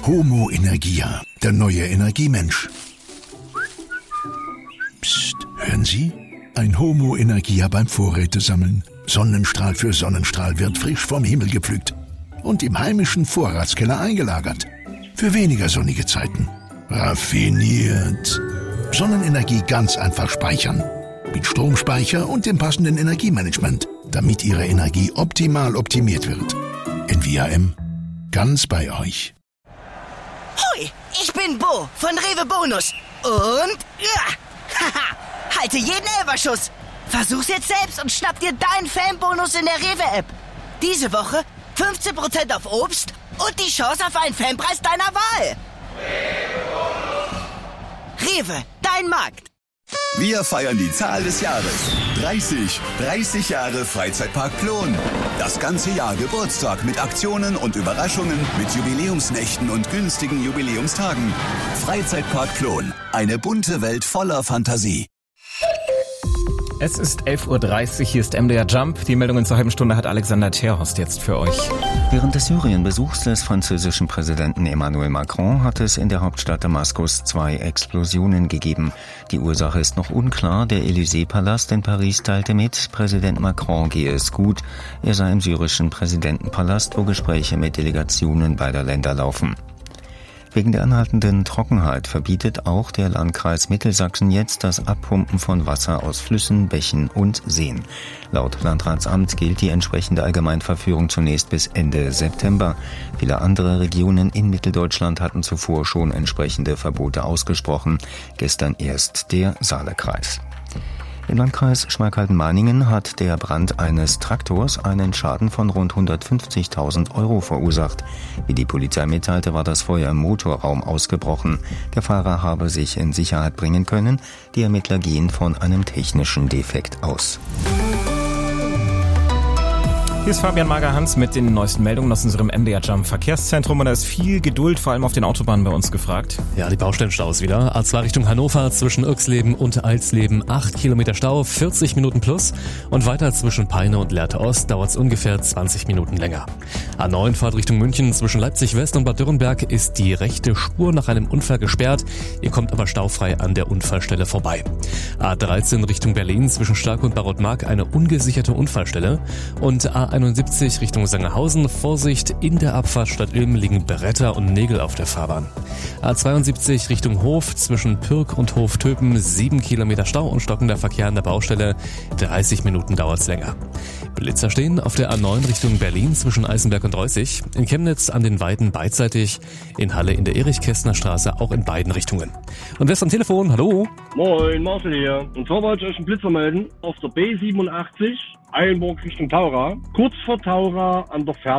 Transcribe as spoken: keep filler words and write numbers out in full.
Homo Energia, der neue Energiemensch. Psst, hören Sie? Ein Homo Energia beim Vorräte sammeln. Sonnenstrahl für Sonnenstrahl wird frisch vom Himmel gepflückt und im heimischen Vorratskeller eingelagert. Für weniger sonnige Zeiten. Raffiniert. Sonnenenergie ganz einfach speichern. Mit Stromspeicher und dem passenden Energiemanagement, damit Ihre Energie optimal optimiert wird. N V A M. Ganz bei euch. Hui, ich bin Bo von Rewe Bonus. Und ja, haha, halte jeden Elferschuss. Versuch's jetzt selbst und schnapp dir deinen Fanbonus in der Rewe-App. Diese Woche fünfzehn Prozent auf Obst und die Chance auf einen Fanpreis deiner Wahl. Rewe, dein Markt. Wir feiern die Zahl des Jahres. dreißig. dreißig Jahre Freizeitpark Plon. Das ganze Jahr Geburtstag mit Aktionen und Überraschungen, mit Jubiläumsnächten und günstigen Jubiläumstagen. Freizeitpark Plon. Eine bunte Welt voller Fantasie. Es ist elf Uhr dreißig, hier ist M D R Jump. Die Meldungen zur halben Stunde hat Alexander Terhorst jetzt für euch. Während des Syrien-Besuchs des französischen Präsidenten Emmanuel Macron hat es in der Hauptstadt Damaskus zwei Explosionen gegeben. Die Ursache ist noch unklar. Der Élysée-Palast in Paris teilte mit, Präsident Macron gehe es gut. Er sei im syrischen Präsidentenpalast, wo Gespräche mit Delegationen beider Länder laufen. Wegen der anhaltenden Trockenheit verbietet auch der Landkreis Mittelsachsen jetzt das Abpumpen von Wasser aus Flüssen, Bächen und Seen. Laut Landratsamt gilt die entsprechende Allgemeinverführung zunächst bis Ende September. Viele andere Regionen in Mitteldeutschland hatten zuvor schon entsprechende Verbote ausgesprochen. Gestern erst der Saalekreis. Im Landkreis Schmalkalden-Mahningen hat der Brand eines Traktors einen Schaden von rund hundertfünfzigtausend Euro verursacht. Wie die Polizei mitteilte, war das Feuer im Motorraum ausgebrochen. Der Fahrer habe sich in Sicherheit bringen können. Die Ermittler gehen von einem technischen Defekt aus. Hier ist Fabian Mager-Hans mit den neuesten Meldungen aus unserem M D R Jump Verkehrszentrum und da ist viel Geduld, vor allem auf den Autobahnen bei uns gefragt. Ja, die Baustellenstaus wieder. A zwei Richtung Hannover zwischen Irxleben und Alsleben acht Kilometer Stau, vierzig Minuten plus und weiter zwischen Peine und Lehrte Ost dauert es ungefähr zwanzig Minuten länger. A neun Fahrt Richtung München zwischen Leipzig West und Bad Dürrenberg ist die rechte Spur nach einem Unfall gesperrt. Ihr kommt aber staufrei an der Unfallstelle vorbei. A dreizehn Richtung Berlin zwischen Stark und Barotmark eine ungesicherte Unfallstelle und A einundsiebzig Richtung Sangerhausen. Vorsicht, in der Abfahrt Stadt Ilm liegen Bretter und Nägel auf der Fahrbahn. A zweiundsiebzig Richtung Hof zwischen Pürg und Hof-Töpen sieben Kilometer Stau und stockender Verkehr an der Baustelle. dreißig Minuten dauert's länger. Blitzer stehen auf der A neun Richtung Berlin zwischen Eisenberg und Reußig. In Chemnitz an den Weiden beidseitig. In Halle in der Erich-Kästner-Straße auch in beiden Richtungen. Und wer ist am Telefon? Hallo? Moin, Marcel hier. Und zwar wollte ich euch einen Blitzer melden auf der B siebenundachtzig Eilenburg Richtung Taura. Kurz vor Taura an der Pferd